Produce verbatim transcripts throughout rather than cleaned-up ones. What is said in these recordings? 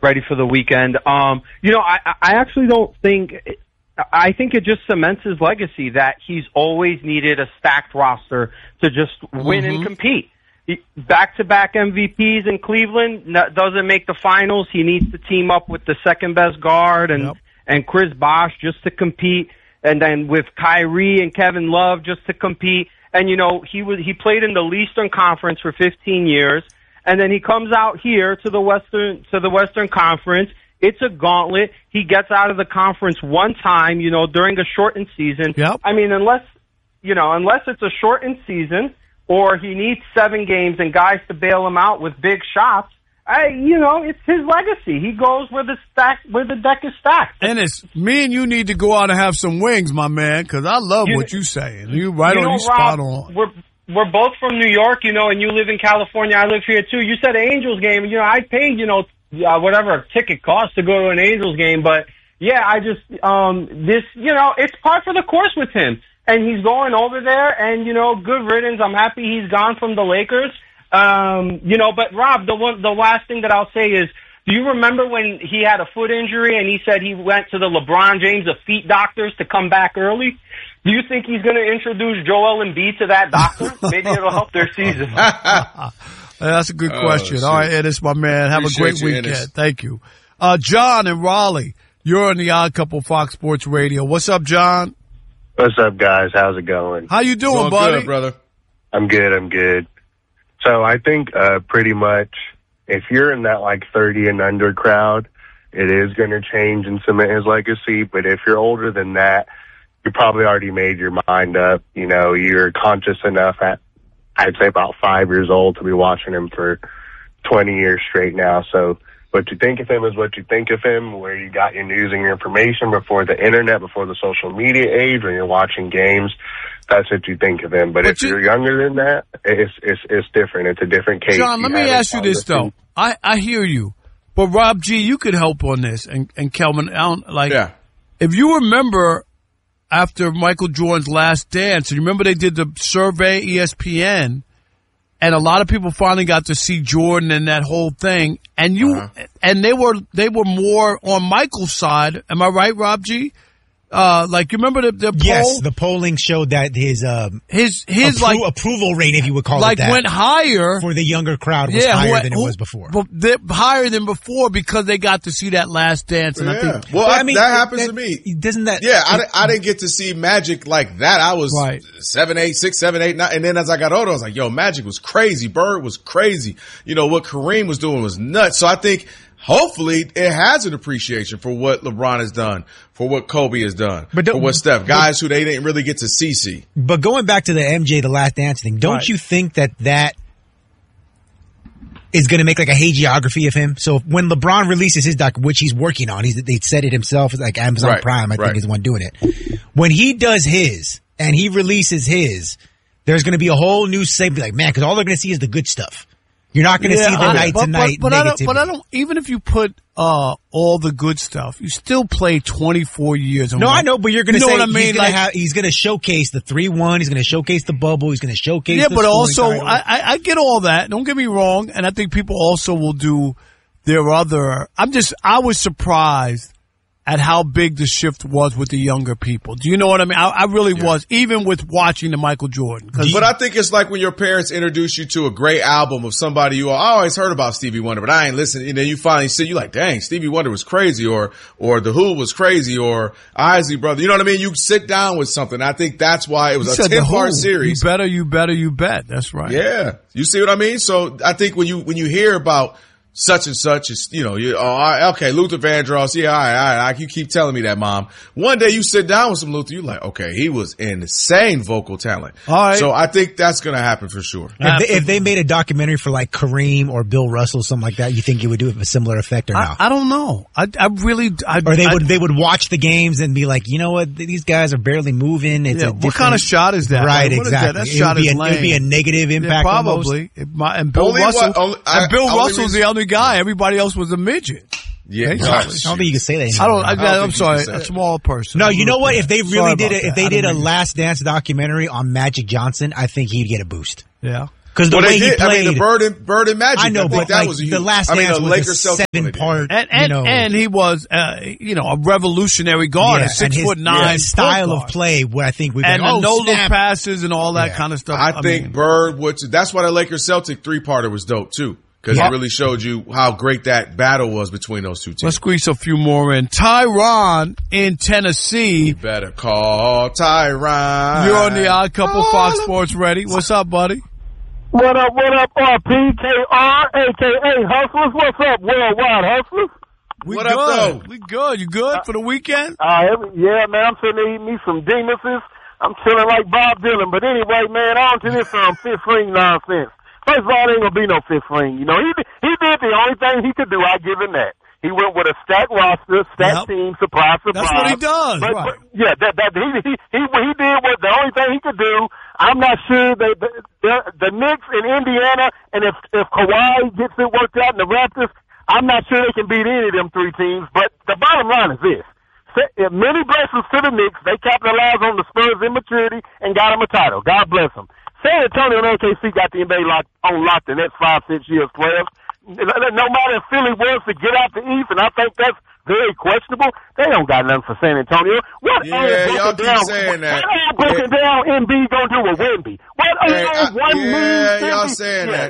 ready for the weekend. Um, you know, I, I actually don't think – I think it just cements his legacy that he's always needed a stacked roster to just win mm-hmm. and compete. Back-to-back M V Ps in Cleveland, doesn't make the finals. He needs to team up with the second-best guard and, yep. and Chris Bosh just to compete, and then with Kyrie and Kevin Love just to compete. And, you know, he was he played in the Eastern Conference for fifteen years, and then he comes out here to the Western to the Western Conference. It's a gauntlet. He gets out of the conference one time, you know, during a shortened season. Yep. I mean, unless, you know, unless it's a shortened season or he needs seven games and guys to bail him out with big shots, I, you know, it's his legacy. He goes where the stack, where the deck is stacked. And it's me and you need to go out and have some wings, my man, because I love you, what you're saying. You right you on, know, you spot Rob, on. We're we're both from New York, you know, and you live in California. I live here too. You said an Angels game, you know, I paid, you know, uh, whatever a ticket costs to go to an Angels game, but yeah, I just um this, you know, it's par for the course with him, and he's going over there, and you know, good riddance. I'm happy he's gone from the Lakers. Um, you know, but Rob, the one, the last thing that I'll say is, do you remember when he had a foot injury and he said he went to the LeBron James of feet doctors to come back early? Do you think he's going to introduce Joel Embiid to that doctor? Maybe it'll help their season. That's a good question. Oh, all right, Ennis, my man. Have Appreciate a great you, weekend. Ennis. Thank you. Uh, John in Raleigh, you're on the Odd Couple Fox Sports Radio. What's up, John? What's up, guys? How's it going? How you doing, Going buddy? good, brother. I'm good. I'm good. So I think uh, pretty much if you're in that like thirty and under crowd, it is going to change and cement his legacy. But if you're older than that, you probably already made your mind up. You know, you're conscious enough at, I'd say about five years old to be watching him for twenty years straight now. So what you think of him is what you think of him, where you got your news and your information before the internet, before the social media age, when you're watching games. That's what you think of him. But, but if you, you're younger than that, it's it's it's different. It's a different case. John, let me ask you this, though. I, I hear you. But, Rob G., you could help on this. And, and Kelvin, I don't, like, yeah. if you remember after Michael Jordan's last dance, and you remember they did the survey, E S P N, and a lot of people finally got to see Jordan and that whole thing. And you uh-huh. and they were they were more on Michael's side. Am I right, Rob G.? Uh, like you remember the, the poll? Yes, the polling showed that his um his his appro- like approval rate, if you would call like it that, went higher for the younger crowd was yeah, higher who, than who, it was before. But higher than before because they got to see that last dance. And yeah. I think, well, but, I, I mean that happens that, to me. Doesn't that? Yeah, I, it, I didn't get to see Magic like that. I was right. seven, eight, six, seven, eight, nine, and then as I got older, I was like, "Yo, Magic was crazy. Bird was crazy. You know what Kareem was doing was nuts." So I think. Hopefully, it has an appreciation for what LeBron has done, for what Kobe has done, but for what Steph, guys who they didn't really get to see see. But going back to the M J, the Last Dance thing, don't right. you think that that is going to make like a hagiography of him? So when LeBron releases his doc, which he's working on, he's they said it himself, like Amazon right. Prime, I right. think is the one doing it. When he does his and he releases his, there's going to be a whole new segment, like man, because all they're going to see is the good stuff. You're not going to yeah, see the I, night but, to night but, but I don't. negativity. But I don't. Even if you put uh, all the good stuff, you still play twenty-four years. No, I know, but you're going to you know say what I mean? he's going like, to have. He's going to showcase the three one. He's going to showcase the bubble. He's going to showcase. Yeah, the but also title. I, I, I get all that. Don't get me wrong, and I think people also will do their other. I'm just. I was surprised at how big the shift was with the younger people. Do you know what I mean? I, I really yeah. was, even with watching the Michael Jordan. But I think it's like when your parents introduce you to a great album of somebody you I always heard about Stevie Wonder, but I ain't listened. And then you finally see, you like, dang, Stevie Wonder was crazy, or or The Who was crazy, or Isley Brother. You know what I mean? You sit down with something. I think that's why it was you a ten-part series. You better, you better, you bet. That's right. Yeah. You see what I mean? So I think when you when you hear about such and such is, you know, you, oh, okay, Luther Vandross. Yeah, all right, all right. You keep telling me that, Mom. One day you sit down with some Luther, you're like, okay, he was insane vocal talent. All right. So I think that's going to happen for sure. If they, if they made a documentary for like Kareem or Bill Russell, something like that, you think it would do it with a similar effect or no? I, I don't know. I, I really, I, or they I, would they would watch the games and be like, you know what, these guys are barely moving. It's yeah, a what kind of shot is that? Right, like, exactly. That? That it, shot would be is a, lame. it would be a negative impact. Yeah, probably. It might, and Bill only Russell, what, only, I, and Bill Russell's reason, the only guy. Everybody else was a midget. Yeah, okay? no, I don't think you can say that anymore. I don't. I, I don't I'm sorry, a small person. No, you know what? If they really did it, if they did a mean, Last Dance documentary on Magic Johnson, I think he'd get a boost. Yeah. Because the well, way they he did. played, I mean, the Bird and, Bird and Magic. I know, I think but that like was a huge, the last I mean, dance the was Lakers a Celtics seven part, And and, you know, and he was, uh, you know, a revolutionary guard, yeah, a six and his, foot nine his style guard. of play. Where I think we and oh, the no look snap. passes and all that Yeah. kind of stuff. I, think mean, Bird would. That's why the Lakers Celtic three parter was dope too, because Yeah. it really showed you how great that battle was between those two teams. let's squeeze a few more in. Tyron in Tennessee. Better call Tyron. You're on the Odd Couple, Fox Sports Ready. What's up, buddy? What up, what up, R P K R, a k a. Hustlers? What's up, Worldwide Hustlers? We What good. up, though? We good. You good for the weekend? Uh, yeah, man, I'm sitting there eating me some Demuses. I'm chilling like Bob Dylan. But anyway, man, on to this um, fifth ring nonsense. First of all, there ain't gonna be no fifth ring. You know, he he did the only thing he could do. I give him that. He went with a stacked roster, stacked Yep. team, surprise, surprise. That's what he does. But, right. but yeah, that that he he he he did what the only thing he could do. I'm not sure that the, the the Knicks in Indiana, and if if Kawhi gets it worked out in the Raptors, I'm not sure they can beat any of them three teams. But the bottom line is this: many blessings to the Knicks. They capitalized on the Spurs' immaturity and got them a title. God bless them. San Antonio and O K C got the N B A locked on lock the next five, six years, twelve. No matter if Philly wants to get out the East, and I think that's very questionable, they don't got nothing for San Antonio. What Yeah, other y'all broken keep down, saying that. What other broken Yeah. down M B gonna do with Wemby? What Hey, other I- one yeah, mean y'all Wemby? saying Yeah. that.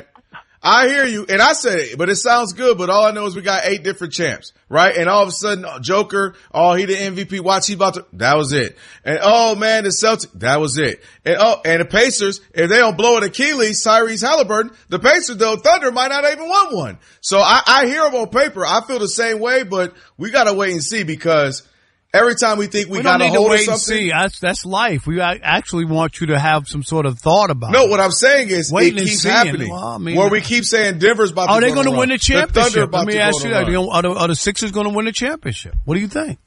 I hear you, and I said it, but it sounds good. But all I know is we got eight different champs, right? And all of a sudden, Joker, oh, he the M V P. Watch, he about to. That was it. And oh man, the Celtics, that was it. And oh, and the Pacers, if they don't blow an Achilles, Tyrese Halliburton, the Pacers, though, Thunder might not even won one. So I, I hear them on paper. I feel the same way, but we gotta wait and see because every time we think we, We got don't a need to hold of wait and something. see. That's, that's life. We a- actually want you to have some sort of thought about No, it. what I'm saying is Waiting it and keeps seeing. happening. Well, I mean- where we keep saying Denver's about Are to they go going to on a win run. the championship? Thunder about Let me to ask go you on a that. You run. know, are, the, are the Sixers going to win the championship? What do you think?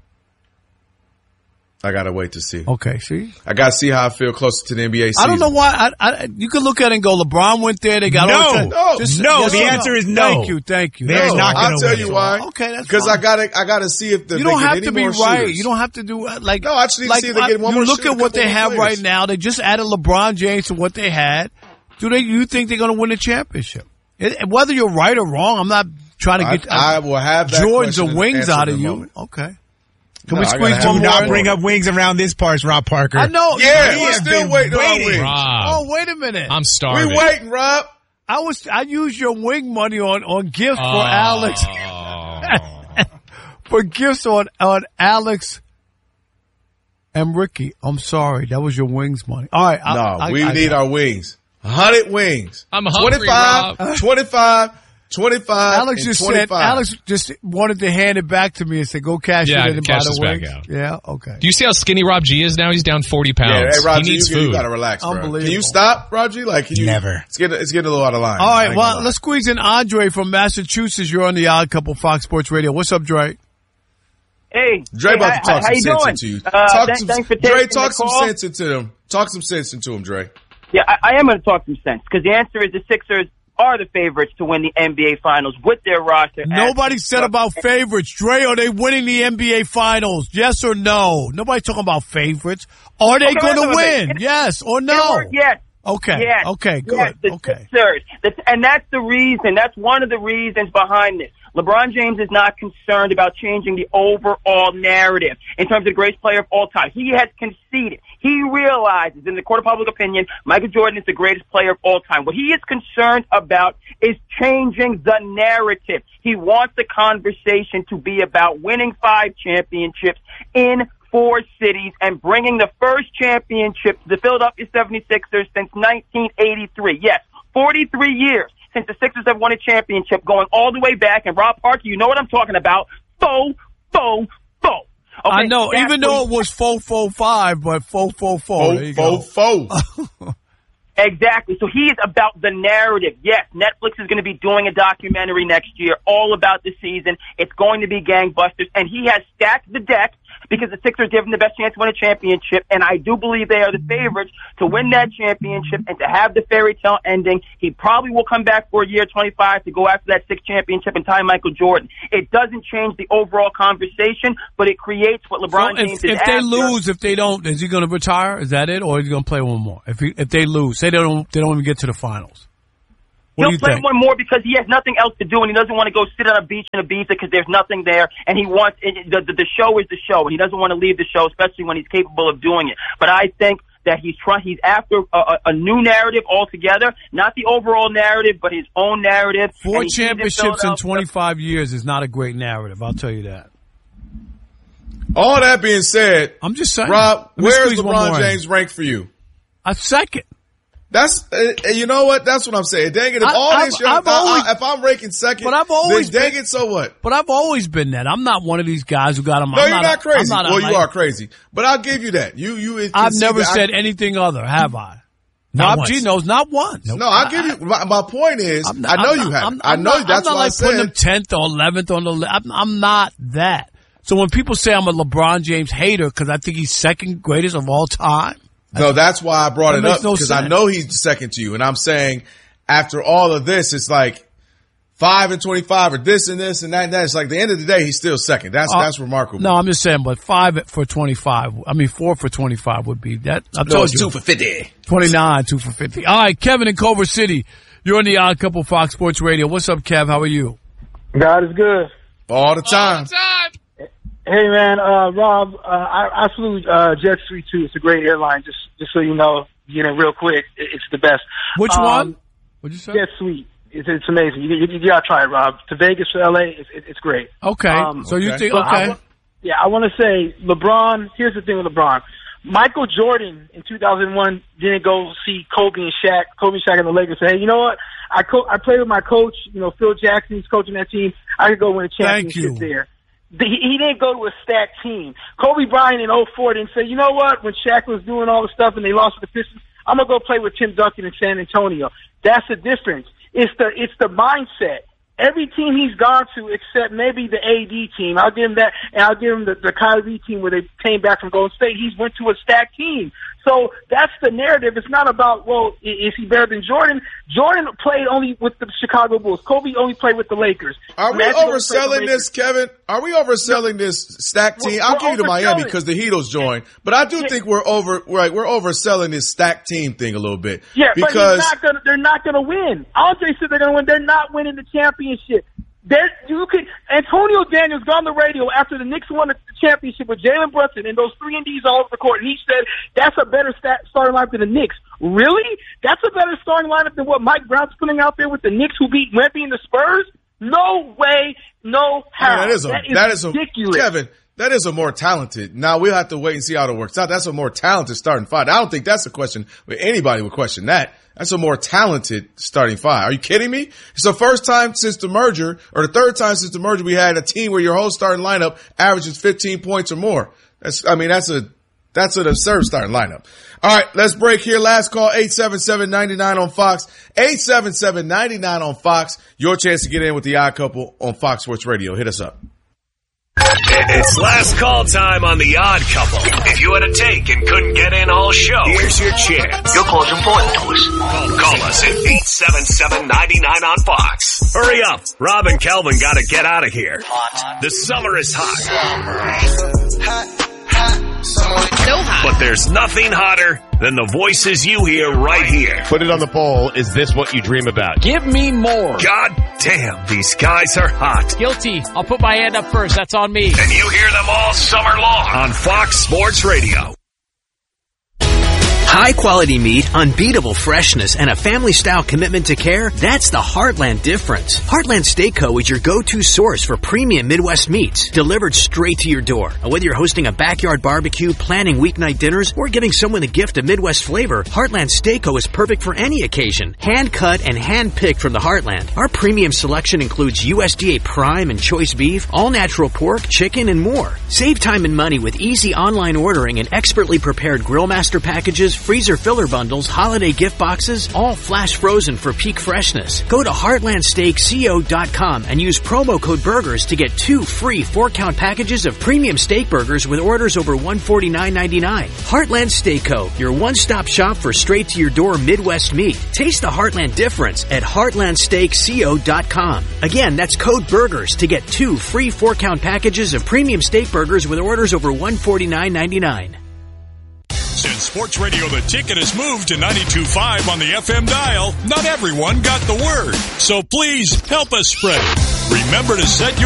I gotta wait to see. Okay, see? I gotta see how I feel closer to the N B A season. I don't know why. I, I, you could look at it and go, LeBron went there. They got No. all the- No. Just- No, yes the or answer is no. Thank you, thank you. They're That's not all. gonna I'll tell win you it. why. Okay, that's because fine. I gotta, I gotta see if the, You they don't get have any to be more right. shooters. You don't have to do uh, like. No, I just need to like, see if they get one you more look shooter, at a what couple they more have players. right now. They just added LeBron James to what they had. Do they? You think they're going to win the championship? It, whether you're right or wrong, I'm not trying to I, get. I will have that Jordans question or and wings answer out in of a you. moment. Okay. Can No, we I squeeze gotta have one Do to more? not in? bring up wings around this parts, Rob Parker. I know. Yeah, you we're have still been waiting on waiting. wings. Rob, Oh, wait a minute. I'm We starving. waiting, Rob. I was. I used your wing money on on gifts Oh. for Alex. For gifts on on Alex and Ricky. I'm sorry, that was your wings money. All right. I, No, I, we I, need I, our wings. A hundred wings. I'm hungry, twenty-five, Rob. twenty-five, twenty-five, Alex and just twenty-five. said. Alex just wanted to hand it back to me and said, "Go cash Yeah, it in and cash buy this the back wings." out. Yeah. Okay. Do you see how skinny Rob G is now? He's down forty Yeah, pounds. hey, Roger, he needs you, you food. gotta relax, bro. Unbelievable. Can you stop, Roger? Like, can you? Never. It's getting, it's getting a little out of line. All I right. ain't Well, gonna let's squeeze in Andre from Massachusetts. You're on the Odd Couple Fox Sports Radio. What's up, Dre? Hey, Dre hey, about to how- talk how some you sense doing? into you. Uh, talk th- some, thanks for Dre, taking talk the some call. sense into them. Talk some sense into him, Dre. Yeah, I, I am going to talk some sense because the answer is the Sixers are the favorites to win the N B A Finals with their roster. Nobody as- said about favorites. Dre, are they winning the N B A Finals? Yes or no? Nobody's talking about favorites. Are they Okay, going to wait a minute. win? Yes or They no? were- Yes. Okay. Yes. Okay. Good. Yes, the Okay. Sixers. The- And that's the reason. That's one of the reasons behind this. LeBron James is not concerned about changing the overall narrative in terms of the greatest player of all time. He has conceded. He realizes, in the court of public opinion, Michael Jordan is the greatest player of all time. What he is concerned about is changing the narrative. He wants the conversation to be about winning five championships in four cities and bringing the first championship to the Philadelphia seventy-sixers since nineteen eighty-three. Yes, forty-three years since the Sixers have won a championship, going all the way back. And Rob Parker, you know what I'm talking about. Faux, faux, faux. Okay, I know, that's even what though he- it was four four five, but four four four. There you Fo, go. fo, fo. Exactly. So he is about the narrative. Yes, Netflix is going to be doing a documentary next year all about the season. It's going to be gangbusters, and he has stacked the deck because the Sixers give him the best chance to win a championship, and I do believe they are the favorites to win that championship and to have the fairy tale ending. He probably will come back for a year twenty-five to go after that sixth championship and tie Michael Jordan. It doesn't change the overall conversation, but it creates what LeBron so James if, is if they after. lose, if they don't, is he going to retire? Is that it, or is he going to play one more? If he, if they lose, say they don't, they don't even get to the finals. What He'll do you play think? one more because he has nothing else to do, and he doesn't want to go sit on a beach in Ibiza because there's nothing there, and he wants it, the, the the show is the show, and he doesn't want to leave the show, especially when he's capable of doing it. But I think that he's trying, he's after a, a, a new narrative altogether, not the overall narrative, but his own narrative. Four And he sees in championships in Philadelphia- twenty-five years is not a great narrative. I'll tell you that. All that being said, I'm just saying. Rob, Let me where is squeeze one LeBron more in. James ranked for you? A second. That's uh, you know what? That's what I'm saying. Dang it! If I- all I've- this, young, I've I- I- always- if I'm ranking second, But I've always then dang been- it. So what? But I've always been that. I'm not one of these guys who got him. No, I'm you're not, not crazy. I'm not well, a, you like, are crazy, but I'll give you that. You, you. I've concede never that. said I, anything other, have I? Not Rob once. G knows not once. No, I'll give you. My, my point is, I'm not- I know I'm you not- have. I'm- I I'm know not- that's I'm not why like I putting said. him tenth or eleventh on the list. I'm, I'm not that. So when people say I'm a LeBron James hater because I think he's second greatest of all time, No, that's why I brought That it makes up no because I sense. know he's second to you, and I'm saying after all of this, it's like five and twenty-five, or this and this and that. And that. It's like the end of the day, he's still second. That's Uh, that's remarkable. no, I'm just saying, but five for twenty-five. I mean, four for twenty-five would be that. I no, told it's you, two for fifty. twenty-nine, two for fifty. All right, Kevin in Culver City. You're on the Odd Couple Fox Sports Radio. What's up, Kev? How are you? God is good. All the time. Hey man, uh, Rob, uh, I, I flew uh, Jet Street too. It's a great airline. Just, just so you know, you know, real quick, it, it's the best. Which Um, one? What'd you say? Jet Suite. It's, it's amazing. You, you, you gotta try it, Rob. To Vegas, to L A, it's, it, it's great. Okay. Um, so you okay. think, But I okay. wa- yeah, I want to say LeBron. Here's the thing with LeBron. Michael Jordan in two thousand one didn't go see Kobe and Shaq. Kobe and Shaq and the Lakers. Say, hey, you know what? I co- I played with my coach. You know, Phil Jackson. He's coaching that team. I could go win a Thank championship you. there. The- He he didn't go to a stacked team. Kobe Bryant in oh four didn't say, you know what? When Shaq was doing all the stuff and they lost to the Pistons, I'm gonna go play with Tim Duncan in San Antonio. That's the difference. It's the it's the mindset. Every team he's gone to, except maybe the A D team, I'll give him that, and I'll give him the, the Kyrie team where they came back from Golden State. He's went to a stacked team. So that's the narrative. It's not about, well, i- is he better than Jordan? Jordan played only with the Chicago Bulls. Kobe only played with the Lakers. Are we Magic only played with the overselling Lakers. this, Kevin? Are we overselling this stacked team? We're- I'll we're give you to Miami overselling. because the Heatles joined, but I do think we're over. Right, we're overselling this stacked team thing a little bit. Yeah, because but he's not gonna, they're not going to win. Andre said they're going to win. They're not winning the championship. There, you could. Antonio Daniels got on the radio after the Knicks won the championship with Jalen Brunson and those three and D's all over the court, and he said that's a better stat, starting lineup than the Knicks. Really? That's a better starting lineup than what Mike Brown's putting out there with the Knicks, who beat Wemby and the Spurs? No way, no how. Yeah, that is a that is that is ridiculous. a Kevin. That is a more talented. Now we'll have to wait and see how it works out. That's a more talented starting five. I don't think that's a question where anybody would question that. That's a more talented starting five. Are you kidding me? It's the first time since the merger, or the third time since the merger, we had a team where your whole starting lineup averages fifteen points or more. That's, I mean, that's a, that's an absurd starting lineup. All right, let's break here. Last call, eight seven seven, nine nine on Fox. eight seven seven, nine nine on Fox. Your chance to get in with the Odd Couple on Fox Sports Radio. Hit us up. It's last call time on The Odd Couple. If you had a take and couldn't get in all show, here's your chance. Your call's important to us. Call, call us at eight seven seven, nine nine on Fox. Hurry up. Rob and Kelvin got to get out of here. Hot. The summer is hot. Hot, hot, summer. So hot. But there's nothing hotter than the voices you hear right here. Put it on the poll. Is this what you dream about? Give me more. God damn, these guys are hot. Guilty. I'll put my hand up first. That's on me. And you hear them all summer long on Fox Sports Radio. High quality meat, unbeatable freshness, and a family-style commitment to care, that's the Heartland difference. Heartland Steak Co. is your go-to source for premium Midwest meats, delivered straight to your door. And whether you're hosting a backyard barbecue, planning weeknight dinners, or giving someone a gift of Midwest flavor, Heartland Steak Co. is perfect for any occasion. Hand-cut and hand-picked from the Heartland. Our premium selection includes U S D A prime and choice beef, all-natural pork, chicken, and more. Save time and money with easy online ordering and expertly prepared Grill Master packages freezer filler bundles, holiday gift boxes, all flash frozen for peak freshness. Go to heartland steak co dot com and use promo code BURGERS to get two free four-count packages of premium steak burgers with orders over one hundred forty-nine ninety-nine. Heartland Steak Co., your one-stop shop for straight-to-your-door Midwest meat. Taste the Heartland difference at heartland steak co dot com. Again, that's code BURGERS to get two free four-count packages of premium steak burgers with orders over one hundred forty-nine ninety-nine. Since Sports Radio The Ticket has moved to ninety-two point five on the F M dial, not everyone got the word. So please help us spread it. Remember to set your